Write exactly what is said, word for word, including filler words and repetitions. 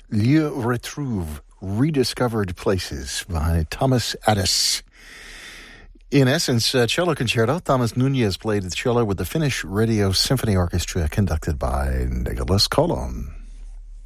Lieu Retrouve, Rediscovered Places by Thomas Addis. In essence, a cello concerto. Thomas Nunez played the cello with the Finnish Radio Symphony Orchestra conducted by Nicholas Kolon.